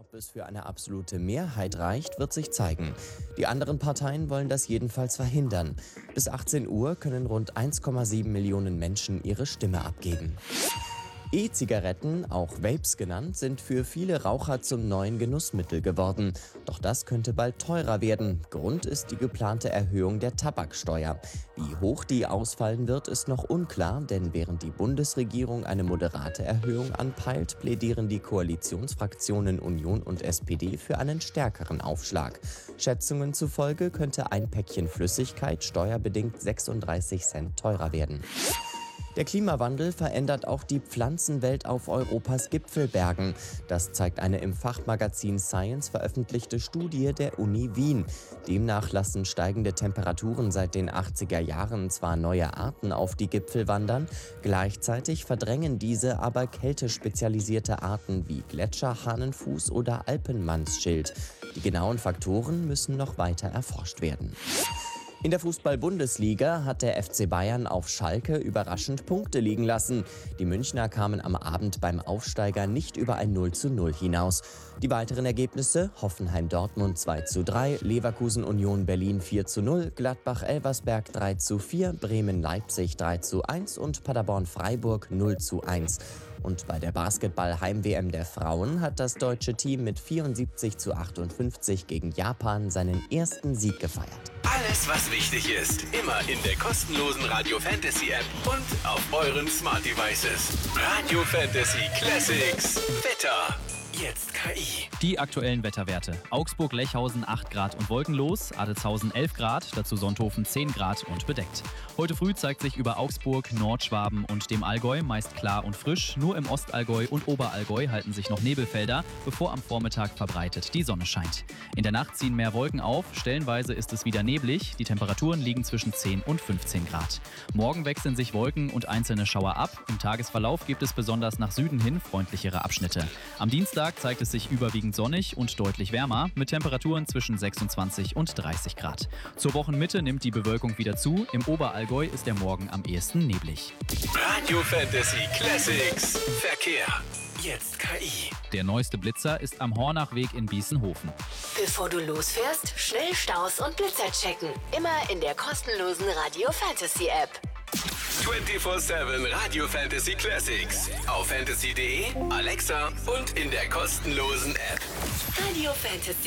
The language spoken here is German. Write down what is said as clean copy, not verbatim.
Ob es für eine absolute Mehrheit reicht, wird sich zeigen. Die anderen Parteien wollen das jedenfalls verhindern. Bis 18 Uhr können rund 1,7 Millionen Menschen ihre Stimme abgeben. E-Zigaretten, auch Vapes genannt, sind für viele Raucher zum neuen Genussmittel geworden. Doch das könnte bald teurer werden. Grund ist die geplante Erhöhung der Tabaksteuer. Wie hoch die ausfallen wird, ist noch unklar, denn während die Bundesregierung eine moderate Erhöhung anpeilt, plädieren die Koalitionsfraktionen Union und SPD für einen stärkeren Aufschlag. Schätzungen zufolge könnte ein Päckchen Flüssigkeit steuerbedingt 36 Cent teurer werden. Der Klimawandel verändert auch die Pflanzenwelt auf Europas Gipfelbergen. Das zeigt eine im Fachmagazin Science veröffentlichte Studie der Uni Wien. Demnach lassen steigende Temperaturen seit den 80er Jahren zwar neue Arten auf die Gipfel wandern, gleichzeitig verdrängen diese aber kältespezialisierte Arten wie Gletscherhahnenfuß oder Alpenmannsschild. Die genauen Faktoren müssen noch weiter erforscht werden. In der Fußball-Bundesliga hat der FC Bayern auf Schalke überraschend Punkte liegen lassen. Die Münchner kamen am Abend beim Aufsteiger nicht über ein 0:0 hinaus. Die weiteren Ergebnisse: Hoffenheim-Dortmund 2:3, Leverkusen-Union Berlin 4:0, Gladbach-Elversberg 3:4, Bremen-Leipzig 3:1 und Paderborn-Freiburg 0:1. Und bei der Basketball-Heim-WM der Frauen hat das deutsche Team mit 74:58 gegen Japan seinen ersten Sieg gefeiert. Alles, was wichtig ist, immer in der kostenlosen Radio Fantasy App und auf euren Smart Devices. Radio Fantasy Classics. Wetter. Jetzt KI. Die aktuellen Wetterwerte. Augsburg-Lechhausen 8 Grad und wolkenlos, Adetshausen 11 Grad, dazu Sonthofen 10 Grad und bedeckt. Heute früh zeigt sich über Augsburg, Nordschwaben und dem Allgäu meist klar und frisch. Nur im Ostallgäu und Oberallgäu halten sich noch Nebelfelder, bevor am Vormittag verbreitet die Sonne scheint. In der Nacht ziehen mehr Wolken auf, stellenweise ist es wieder neblig. Die Temperaturen liegen zwischen 10 und 15 Grad. Morgen wechseln sich Wolken und einzelne Schauer ab. Im Tagesverlauf gibt es besonders nach Süden hin freundlichere Abschnitte. Am Dienstag zeigt es sich überwiegend sonnig und deutlich wärmer, mit Temperaturen zwischen 26 und 30 Grad. Zur Wochenmitte nimmt die Bewölkung wieder zu. Im Oberallgäu ist der Morgen am ehesten neblig. Radio Fantasy Classics. Verkehr. Jetzt KI. Der neueste Blitzer ist am Hornachweg in Biesenhofen. Bevor du losfährst, schnell Staus und Blitzer checken. Immer in der kostenlosen Radio Fantasy App. 24/7 Radio Fantasy Classics. Auf fantasy.de, Alexa und in der kostenlosen App. Radio Fantasy.